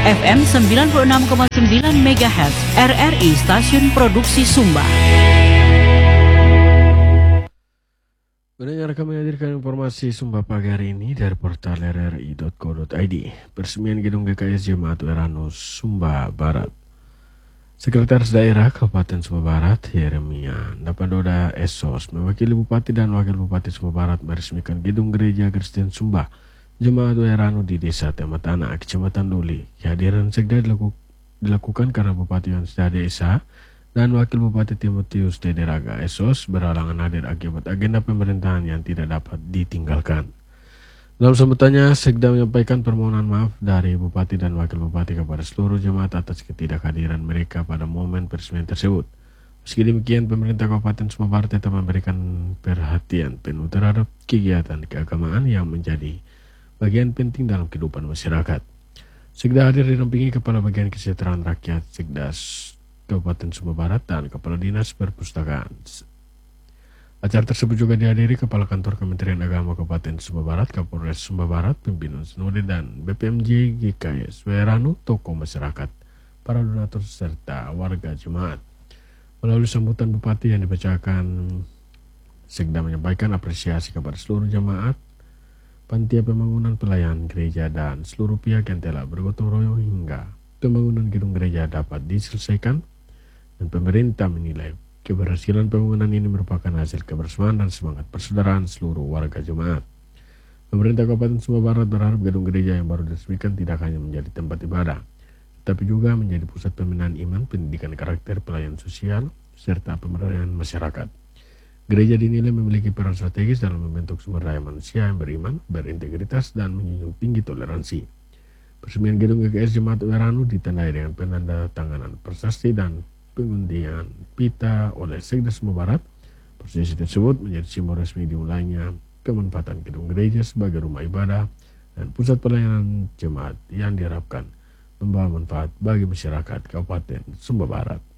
FM 96,9 MHz, RRI Stasiun Produksi Sumba. Pendengar, kami hadirkan informasi Sumba pagi hari ini dari portal rri.co.id. Peresmian gedung GKS Jemaat Weranus Sumba Barat. Sekretaris Daerah Kabupaten Sumba Barat, Yeremia Napandoda Esos, mewakili Bupati dan Wakil Bupati Sumba Barat meresmikan gedung Gereja Kristen Sumba Jemaat Weranus di Desa Tematana, Kecamatan Duli. Kehadiran sekda dilakukan karena Bupati Yohanes Desa dan Wakil Bupati Timotius Dederaga Esos berhalangan hadir akibat agenda pemerintahan yang tidak dapat ditinggalkan. Dalam sambutannya, Sekda menyampaikan permohonan maaf dari Bupati dan Wakil Bupati kepada seluruh jemaat atas ketidakhadiran mereka pada momen peresmian tersebut. Meski demikian, pemerintah Kabupaten Sumba Barat tetap memberikan perhatian penuh terhadap kegiatan keagamaan yang menjadi bagian penting dalam kehidupan masyarakat. Sekda hadir didampingi Kepala Bagian Kesejahteraan Rakyat Sekdas Kabupaten Sumba Barat dan Kepala Dinas Perpustakaan. Acara tersebut juga dihadiri Kepala Kantor Kementerian Agama Kabupaten Sumba Barat, Kapolres Sumba Barat, pimpinan Sinode dan BPMJ GKS Weranus, tokoh masyarakat, para donatur serta warga jemaat. Melalui sambutan Bupati yang dibacakan, Sekda menyampaikan apresiasi kepada seluruh jemaat, panitia pembangunan pelayan gereja dan seluruh pihak yang telah bergotong royong hingga pembangunan gedung gereja dapat diselesaikan. Dan pemerintah menilai keberhasilan pembangunan ini merupakan hasil kebersamaan dan semangat persaudaraan seluruh warga jemaat. Pemerintah Kabupaten Sumba Barat berharap gedung gereja yang baru diresmikan tidak hanya menjadi tempat ibadah, tetapi juga menjadi pusat pembinaan iman, pendidikan karakter, pelayanan sosial, serta pemberdayaan masyarakat. Gereja dinilai memiliki peran strategis dalam membentuk sumber daya manusia yang beriman, berintegritas, dan menjunjung tinggi toleransi. Peresmian gedung GKS Jemaat Weranus ditandai dengan penandatanganan prasasti dan pengundian pita oleh Sekda Sumba Barat. Prosesi tersebut menjadi simbol resmi dimulainya kemanfaatan gedung gereja sebagai rumah ibadah dan pusat pelayanan jemaat yang diharapkan membawa manfaat bagi masyarakat Kabupaten Sumba Barat.